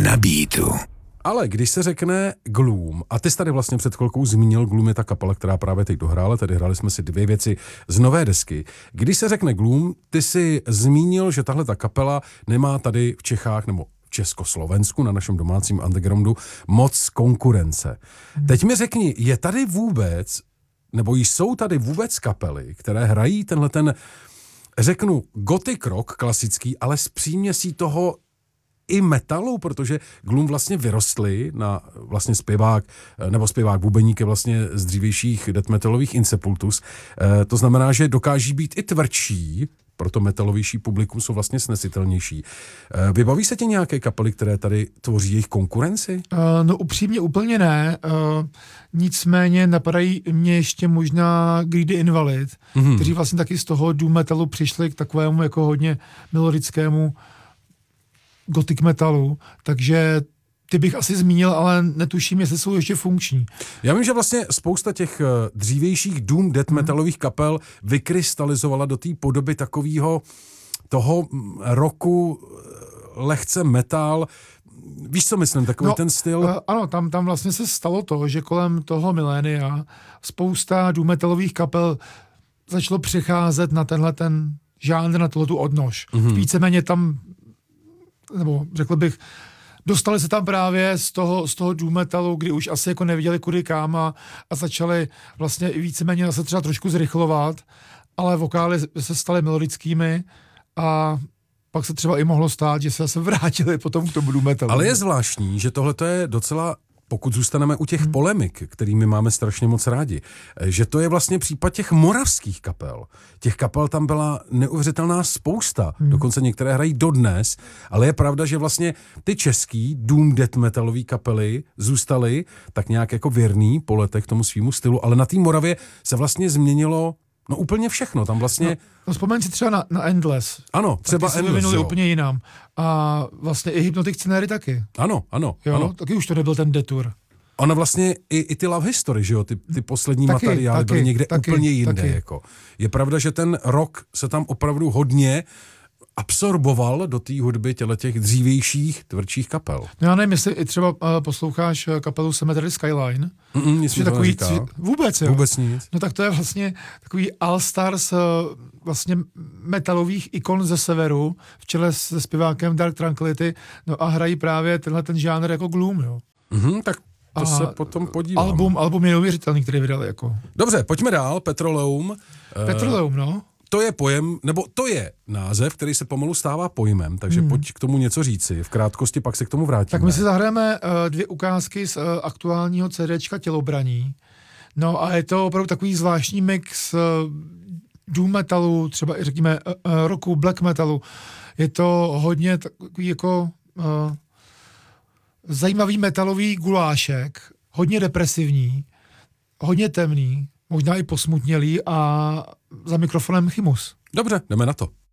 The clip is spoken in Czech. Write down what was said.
Na beatu. Ale když se řekne Gloom, a ty jsi tady vlastně před chvilkou zmínil, Gloom je ta kapela, která právě teď dohrála, tedy hráli jsme si 2 věci z nové desky. Když se řekne Gloom, ty jsi zmínil, že tahle ta kapela nemá tady v Čechách nebo v Československu, na našem domácím undergroundu, moc konkurence. Teď mi řekni, je tady vůbec, nebo jsou tady vůbec kapely, které hrají tenhle ten, řeknu, gothic rock klasický, ale s příměsí toho i metalu, protože Gloom vlastně vyrostli na vlastně zpěvák bubeník je vlastně z dřívějších death metalových Insepultus. To znamená, že dokáží být i tvrdší, proto metalovější publikum jsou vlastně snesitelnější. Vybaví se tě nějaké kapely, které tady tvoří jejich konkurenci? No upřímně úplně ne. Nicméně napadají mě ještě možná Greedy Invalid, kteří vlastně taky z toho doom metalu přišli k takovému jako hodně melodickému gothic metalu, takže ty bych asi zmínil, ale netuším, jestli jsou ještě funkční. Já vím, že vlastně spousta těch dřívějších doom death metalových kapel vykrystalizovala do té podoby takového toho roku lehce metal. Víš, co myslím, takový ten styl? Ano, tam vlastně se stalo to, že kolem toho milénia spousta doom metalových kapel začalo přecházet na tenhle ten žánr, na tohletu odnož. Víceméně tam, nebo řekl bych, dostali se tam právě z toho doom metalu, kdy už asi jako neviděli kudy kam a začali vlastně i víceméně zase třeba trošku zrychlovat, ale vokály se staly melodickými a pak se třeba i mohlo stát, že se zase vrátili potom k tomu doom metalu. Ale je zvláštní, že tohle je docela, pokud zůstaneme u těch polemik, kterými máme strašně moc rádi, že to je vlastně případ těch moravských kapel. Těch kapel tam byla neuvěřitelná spousta, dokonce některé hrají dodnes, ale je pravda, že vlastně ty český doom death metalový kapely zůstaly tak nějak jako věrný po letech tomu svýmu stylu, ale na té Moravě se vlastně změnilo úplně všechno, tam vlastně... No vzpomeň si třeba na Endless. Ano, třeba taky Endless, se vyvinuli jo. úplně jinam. A vlastně i Hypnotic Scenery taky. Ano. Taky už to nebyl ten detour. Ona vlastně i ty Love History, že jo, ty poslední materiály byly někde úplně jinde. Jako. Je pravda, že ten rock se tam opravdu hodně absorboval do té hudby těch dřívějších, tvrdších kapel. No já nevím, jestli i třeba posloucháš kapelu Cemetery Skyline. Nic mi to neříká. Vůbec, jo? Vůbec nic. No tak to je vlastně takový all-stars vlastně metalových ikon ze severu, v čele se zpěvákem Dark Tranquillity, no a hrají právě tenhle ten žánr jako Gloom, jo. Tak to se potom podívám. Album je neuvěřitelný, který vydali jako. Dobře, pojďme dál, Petroleum. Petroleum, no. To je pojem, nebo to je název, který se pomalu stává pojmem, takže pojď k tomu něco říci. V krátkosti pak se k tomu vrátíme. Tak my si zahrajeme 2 ukázky z aktuálního CDčka Tělobraní. No a je to opravdu takový zvláštní mix doom metalu, třeba i řekněme rocku, black metalu. Je to hodně takový jako zajímavý metalový gulášek, hodně depresivní, hodně temný, možná i posmutnělý a za mikrofonem Chymus. Dobře, jdeme na to.